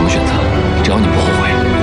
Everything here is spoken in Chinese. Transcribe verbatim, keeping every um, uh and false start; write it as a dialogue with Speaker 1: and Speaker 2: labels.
Speaker 1: 什么选择，只要你不后悔，